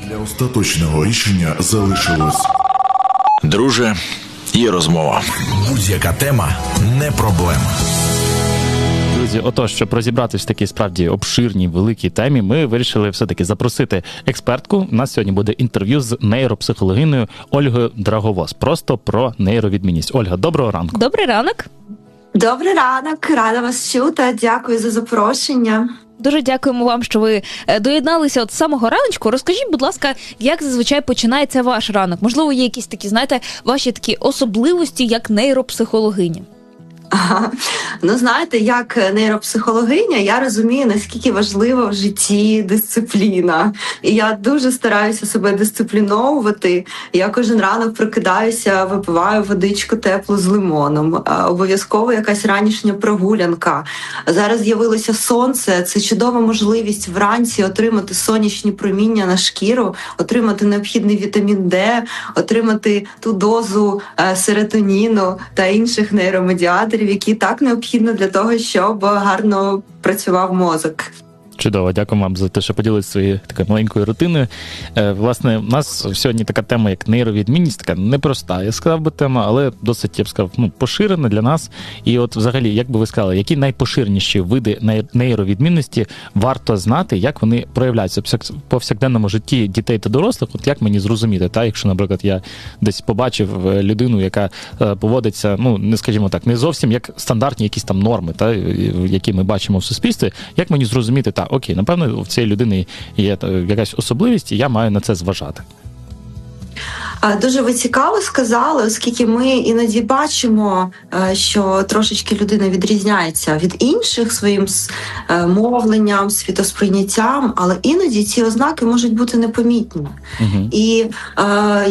Для остаточного рішення залишилось. Друже, є розмова. Будь-яка тема – не проблема. Друзі, отож, щоб розібратися в такій справді обширній, великій темі, ми вирішили все-таки запросити експертку. У нас сьогодні буде інтерв'ю з нейропсихологиною Ольгою Драговоз. Просто про нейровідмінність. Ольга, доброго ранку. Добрий ранок. Добрий ранок, рада вас чути. Дякую за запрошення. Дуже дякуємо вам, що ви доєдналися от з самого раночку. Розкажіть, будь ласка, як зазвичай починається ваш ранок? Можливо, є якісь такі, знаєте, ваші такі особливості як нейропсихологині? Ну, знаєте, як нейропсихологиня, я розумію, наскільки важлива в житті дисципліна. І я дуже стараюся себе дисципліновувати. Я кожен ранок прокидаюся, випиваю водичку теплу з лимоном. Обов'язково якась ранішня прогулянка. Зараз з'явилося сонце. Це чудова можливість вранці отримати сонячні проміння на шкіру, отримати необхідний вітамін Д, отримати ту дозу серотоніну та інших нейромедіаторів, які так необхідно для того, щоб гарно працював мозок. Чудово, дякую вам за те, що поділилися своєю такою маленькою рутиною. Власне, у нас сьогодні така тема, як нейровідмінність, така непроста, я сказав би, тема, але досить, я б сказав, поширена для нас. І от взагалі, як би ви сказали, які найпоширеніші види нейровідмінності варто знати, як вони проявляються в повсякденному житті дітей та дорослих, от як мені зрозуміти, якщо, наприклад, я десь побачив людину, яка поводиться, не скажімо так, не зовсім як стандартні якісь там норми, які ми бачимо в суспільстві, як мені зрозуміти, окей, напевно, в цієї людини є якась особливість, і я маю на це зважати. Дуже ви цікаво сказали, оскільки ми іноді бачимо, що трошечки людина відрізняється від інших своїм мовленням, світосприйняттям, але іноді ці ознаки можуть бути непомітні. І